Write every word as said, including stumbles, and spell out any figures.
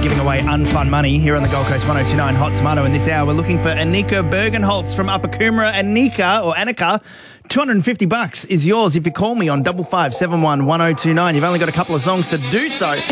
giving away unfun money here on the Gold Coast one oh two point nine Hot Tomato. In this hour, we're looking for Anika Bergenholtz from Upper Coomera. Anika, or Annika, two hundred fifty bucks is yours if you call me on double five seven one one oh two nine. You've only got a couple of songs to do so.